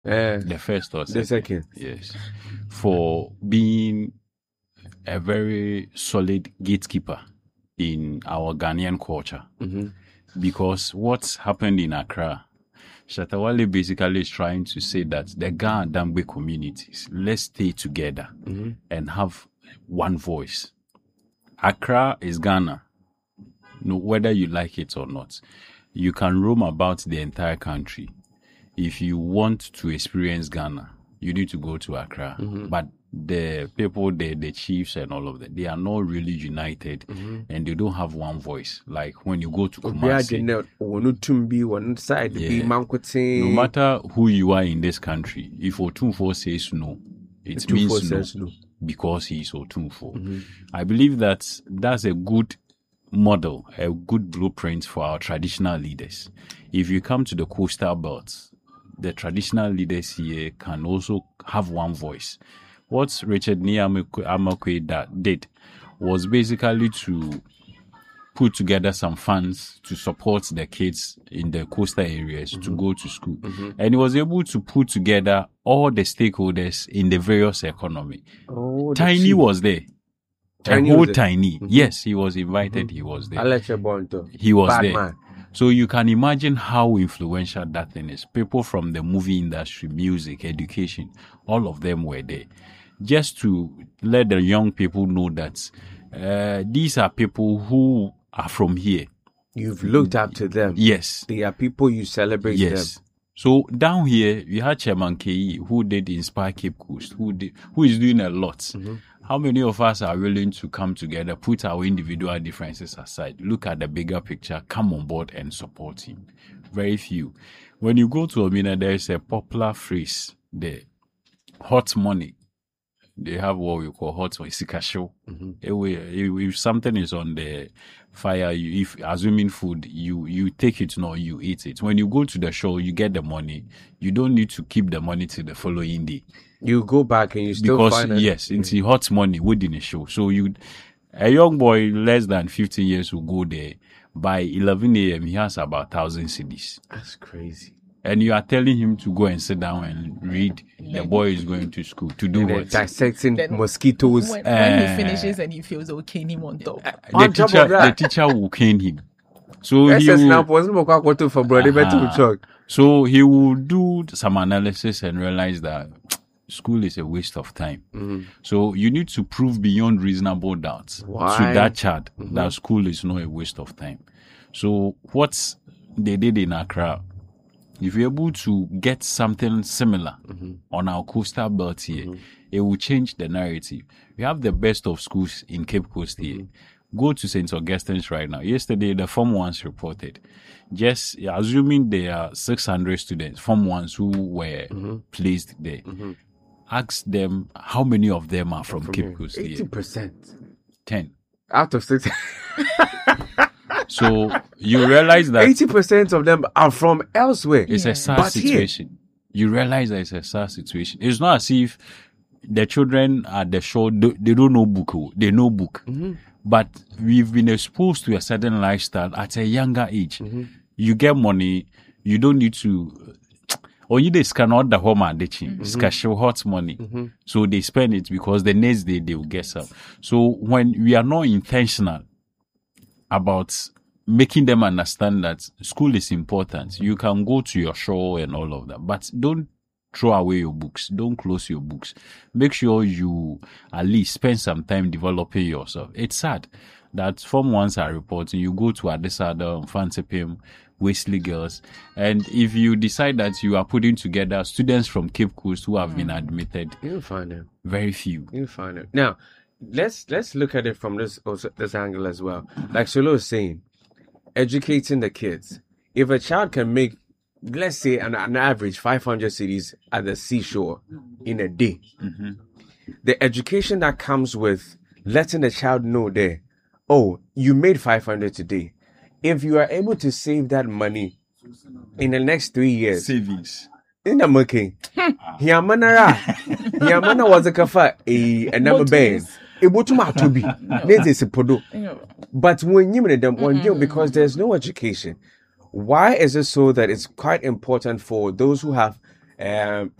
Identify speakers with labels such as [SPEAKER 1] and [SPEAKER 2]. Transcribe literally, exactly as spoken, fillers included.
[SPEAKER 1] Uh,
[SPEAKER 2] the first or second.
[SPEAKER 1] the second.
[SPEAKER 2] Yes. For being a very solid gatekeeper in our Ghanaian culture.
[SPEAKER 1] Mm-hmm.
[SPEAKER 2] Because what's happened in Accra, Shatta Wale basically is trying to say that the Ga and Dangbe communities, let's stay together
[SPEAKER 1] Mm-hmm.
[SPEAKER 2] and have one voice. Accra is Ghana, no, whether you like it or not. You can roam about the entire country. If you want to experience Ghana, you need to go to Accra.
[SPEAKER 1] Mm-hmm.
[SPEAKER 2] But the people, the, the chiefs and all of that, they are not really united
[SPEAKER 1] Mm-hmm.
[SPEAKER 2] and they don't have one voice. Like when you go to
[SPEAKER 1] Obiara
[SPEAKER 2] Kumasi,
[SPEAKER 1] de one tumbi one side be
[SPEAKER 2] Yeah.
[SPEAKER 1] mankote.
[SPEAKER 2] no matter who you are in this country, if Otunfo says no, it
[SPEAKER 1] Two four
[SPEAKER 2] means no,
[SPEAKER 1] says no.
[SPEAKER 2] because he is Otunfo.
[SPEAKER 1] Mm-hmm.
[SPEAKER 2] I believe that that's a good model, a good blueprint for our traditional leaders. If you come to the coastal belts, the traditional leaders here can also have one voice. What Richard Niyamakwe that did was basically to put together some funds to support the kids in the coastal areas to go to school. And he was able to put together all the stakeholders in the various economy.
[SPEAKER 1] Oh, the
[SPEAKER 2] Tiny
[SPEAKER 1] chief.
[SPEAKER 2] was there.
[SPEAKER 1] Tiny
[SPEAKER 2] a whole
[SPEAKER 1] was there.
[SPEAKER 2] Tiny. Yes, he was invited. He was there.
[SPEAKER 1] Alecha Bonto.
[SPEAKER 2] He was
[SPEAKER 1] Bad
[SPEAKER 2] there.
[SPEAKER 1] man.
[SPEAKER 2] So you can imagine how influential that thing is. People from the movie industry, music, education, all of them were there. Just to let the young people know that uh, these are people who are from here.
[SPEAKER 1] You've looked up to them.
[SPEAKER 2] Yes.
[SPEAKER 1] They are people you celebrate
[SPEAKER 2] Yes.
[SPEAKER 1] them.
[SPEAKER 2] So down here, we had Chairman K E who did Inspire Cape Coast, who did, who is doing a lot.
[SPEAKER 1] Mm-hmm.
[SPEAKER 2] How many of us are willing to come together, put our individual differences aside, look at the bigger picture, come on board and support him? Very few. When you go to Omina, there is a popular phrase there, hot money. They have what we call hot money, sikasho.
[SPEAKER 1] Mm-hmm.
[SPEAKER 2] If, if something is on the fire, you, if assuming food, you you take it, no, you eat it. When you go to the show, you get the money. You don't need to keep the money till the following day.
[SPEAKER 1] You go back and you still
[SPEAKER 2] Because
[SPEAKER 1] find it.
[SPEAKER 2] yes, it's hot money within a show. So you, a young boy less than fifteen years will go there. By eleven a.m. he has about thousand cedis,
[SPEAKER 1] That's crazy.
[SPEAKER 2] and you are telling him to go and sit down and read. The boy is going to school to do
[SPEAKER 1] And they're
[SPEAKER 2] what?
[SPEAKER 1] dissecting
[SPEAKER 3] Then
[SPEAKER 1] mosquitoes.
[SPEAKER 3] When, when
[SPEAKER 2] Eh.
[SPEAKER 3] he finishes and he feels okay, him on top.
[SPEAKER 2] The
[SPEAKER 1] On top
[SPEAKER 2] teacher,
[SPEAKER 1] of that-
[SPEAKER 2] the teacher will cane him. So he
[SPEAKER 1] S S now
[SPEAKER 2] will,
[SPEAKER 1] wasn't more quite for brother better
[SPEAKER 2] Uh-huh.
[SPEAKER 1] to talk.
[SPEAKER 2] so he will do some analysis and realize that school is a waste of time.
[SPEAKER 1] Mm-hmm.
[SPEAKER 2] So you need to prove beyond reasonable doubt
[SPEAKER 1] Why?
[SPEAKER 2] to that child
[SPEAKER 1] Mm-hmm.
[SPEAKER 2] that school is not a waste of time. So what they did in Accra, if you're able to get something similar
[SPEAKER 1] Mm-hmm.
[SPEAKER 2] on our coastal belt here, it will change the narrative. We have the best of schools in Cape Coast here.
[SPEAKER 1] Mm-hmm.
[SPEAKER 2] Go to Saint Augustine's right now. Yesterday, the Form ones reported. Just assuming there are six hundred students, Form ones who were
[SPEAKER 1] Mm-hmm.
[SPEAKER 2] placed there. Ask them how many of them are from, Cape Coast
[SPEAKER 1] Eighty
[SPEAKER 2] here.
[SPEAKER 1] percent
[SPEAKER 2] Ten.
[SPEAKER 1] out of six.
[SPEAKER 2] So you realize that
[SPEAKER 1] Eighty percent of them are from elsewhere.
[SPEAKER 2] it's
[SPEAKER 3] Yeah.
[SPEAKER 2] a sad
[SPEAKER 1] But here-
[SPEAKER 2] situation. You realize that it's a sad situation. It's not as if the children at the shore, do- they don't know book, oh, they know book.
[SPEAKER 1] Mm-hmm.
[SPEAKER 2] But we've been exposed to a certain lifestyle at a younger age.
[SPEAKER 1] Mm-hmm.
[SPEAKER 2] You get money, you don't need to. Or you just cannot the home and the chin.
[SPEAKER 1] Mm-hmm.
[SPEAKER 2] It's cash hot money. So they spend it because the next day they will get some. So when we are not intentional about making them understand that school is important, you can go to your show and all of that, but don't throw away your books. Don't close your books. Make sure you at least spend some time developing yourself. It's sad that Form ones are reporting. You go to Adesada, Fantipim, Wesley Girls, and if you decide that you are putting together students from Cape Coast who have been admitted,
[SPEAKER 1] You'll find them.
[SPEAKER 2] very few.
[SPEAKER 1] You'll find it. Now, let's let's look at it from this also, this angle as well. Like Solo was saying, educating the kids. If a child can make, let's say, an, an average five hundred cities at the seashore in a day, the education that comes with letting the child know there, oh, you made five hundred today. If you are able to save that money in the next three years,
[SPEAKER 2] Savings.
[SPEAKER 1] in the market, Yamanara, Yamana was a kafa, a number band. It would to be. There's a podo.
[SPEAKER 3] You know,
[SPEAKER 1] But when you them one deal because there's no education. Why is it so that it's quite important for those who have Um,